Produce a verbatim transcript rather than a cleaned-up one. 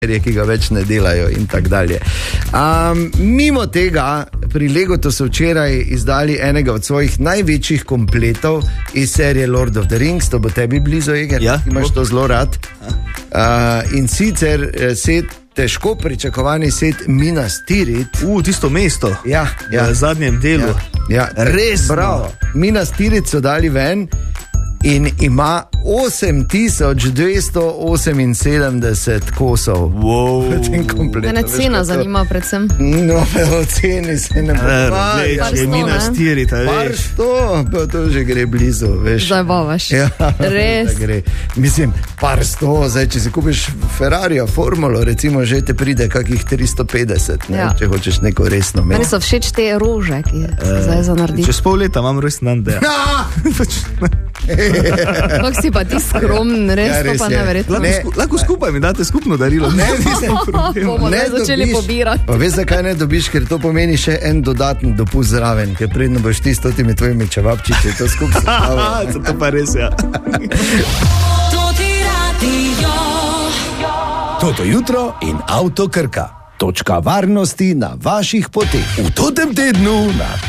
ki ga več ne delajo in tako dalje. Um, mimo tega, pri Legotu so včeraj izdali enega od svojih največjih kompletov iz serije Lord of the Rings, to bo tebi blizu, Eger, ja, imaš to zelo rad. Uh, in sicer set, težko pričakovani set Minas Tirith. U, tisto mesto, ja, ja. v zadnjem delu. Ja, ja. Res, bravo. Minas Tirith so dali ven in ima osem tisoč dvesto oseminsedemdeset kosov. Wow. Mene cena zanima predvsem. No, o ceni se ne pogovarja. Če je Minas Tirith, veš. Par sto, pa to že gre blizu, veš. Zabavaš. Ja, res. Gre. Mislim, par sto, zdaj, če si kupiš Ferrarija, formulo, recimo, že te pride kakih tristo petdeset, ne, ja. Če hočeš neko resno imeti. Meni so všeč te rože, ki je uh, zdaj za narediti. Čez pol leta imam res nande. Kako si pa ti skromen, res, ja, res to pa neverjetno. Ne. Lahko skupaj mi date skupno darilo. Ne, nisem bomo ne začeli pobirati. Pa veš, zakaj ne dobiš, ker to pomeni še en dodatni dopust zraven, ker predno boš ti s totimi tvojimi čevapčiči to skupaj sestavljal. To pa res, ja. Toto jutro in Avto Krka. Točka varnosti na vaših poteh. V totem tednu na